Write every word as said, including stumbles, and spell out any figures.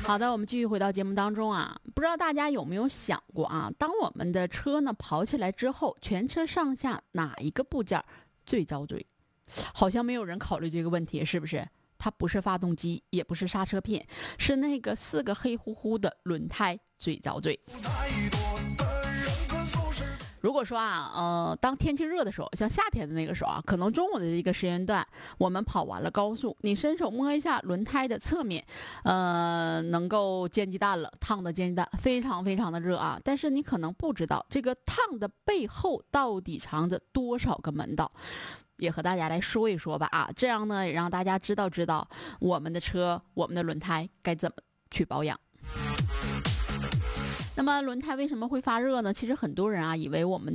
好的，我们继续回到节目当中啊，不知道大家有没有想过啊，当我们的车呢跑起来之后，全车上下哪一个部件最遭罪？好像没有人考虑这个问题，是不是？它不是发动机，也不是刹车片，是那个四个黑乎乎的轮胎最遭罪。如果说啊，呃，当天气热的时候，像夏天的那个时候啊，可能中午的一个时间段，我们跑完了高速，你伸手摸一下轮胎的侧面，呃，能够煎鸡蛋了，烫的煎鸡蛋，非常非常的热啊。但是你可能不知道，这个烫的背后到底藏着多少个门道，也和大家来说一说吧啊，这样呢，也让大家知道知道我们的车、我们的轮胎该怎么去保养。那么轮胎为什么会发热呢？其实很多人啊以为我们